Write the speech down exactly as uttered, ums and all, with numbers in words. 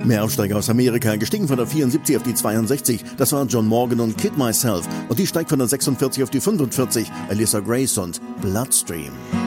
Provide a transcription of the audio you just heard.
Mehr Aufsteiger aus Amerika, gestiegen von der vierundsiebzig auf die zweiundsechzig. Das war John Morgan und Kid Myself. Und die steigt von der sechsundvierzig auf die fünfundvierzig. Alyssa Grace und Bloodstream.